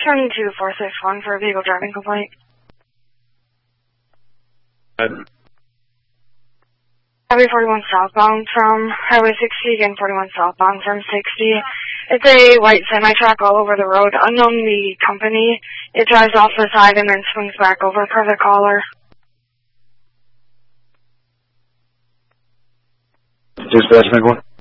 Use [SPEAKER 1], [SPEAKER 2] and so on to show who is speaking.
[SPEAKER 1] Turn to 461 for a vehicle driving complaint. Highway 41 southbound from Highway 60, again 41 southbound from 60. It's a white semi-truck all over the road, unknown the company. It drives off the side and then swings back over per the caller.
[SPEAKER 2] Dispatch, make one.